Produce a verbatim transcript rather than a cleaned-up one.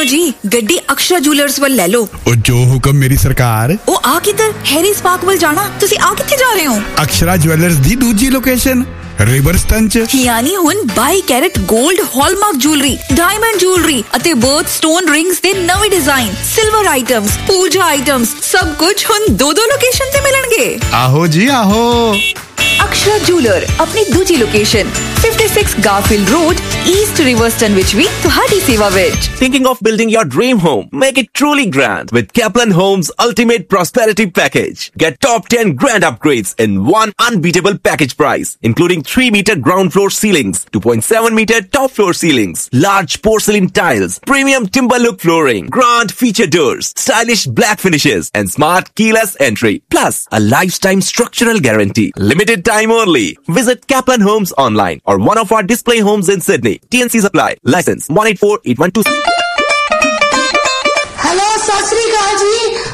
जी गड्डी अक्षरा जूलर्स ਵੱਲ ਲੈ ਲਓ। ਉਹ ਜੋ ਹੁਕਮ ਮੇਰੀ ਸਰਕਾਰ। ਉਹ ਆ ਕਿੱਧਰ? ਹੈਰੀਸ ਪਾਰਕ ਵੱਲ ਜਾਣਾ। ਤੁਸੀਂ ਆ ਕਿੱਥੇ ਜਾ ਰਹੇ ਹੋ? ਅਕਸ਼ਰਾ ਜਵੈਲਰਸ ਦੀ ਦੂਜੀ ਲੋਕੇਸ਼ਨ ਰਿਵਰਸਟਨ ਚ। ਯਾਨੀ ਹੁਣ ਬਾਈ ਕੈਰਟ 골ਡ ਹਾਲਮਾਰਕ ਜੁਐਲਰੀ, ਡਾਇਮੰਡ ਜੁਐਲਰੀ ਅਤੇ ਬਰਥ ਸਟੋਨ ਰਿੰਗਸ ਦੇ ਨਵੇਂ ਡਿਜ਼ਾਈਨ, ਸਿਲਵਰ ਆਈਟਮਸ, ਪੂਜਾ ਆਈਟਮਸ, ਸਭ ਕੁਝ ਹੁਣ ਦੋ ਦੋ ਲੋਕੇਸ਼ਨ ਤੇ ਮਿਲਣਗੇ। ਆਹੋ ਜੀ ਆਹੋ। ਅਕਸ਼ਰਾ ਜੂਲਰ ਆਪਣੀ ਦੂਜੀ location fifty-six Garfield Road, East Riverston ਵਿੱਚ ਵੀ ਤੁਹਾਡੀ ਸੇਵਾ ਵਿੱਚ। Thinking of building your dream home? Make it truly grand with Kaplan Homes Ultimate Prosperity Package. Get top ten grand upgrades in one unbeatable package price, including three meter ground floor ceilings, two point seven meter top floor ceilings, large porcelain tiles, premium timber look flooring, grand feature doors, stylish black finishes, and smart keyless entry. Plus, a lifetime structural guarantee. Limited time only. Visit Kaplan Homes online or one of our display homes in Sydney. T N C supply. License one eight four eight one two. Hello, Sat Sri Akal ji.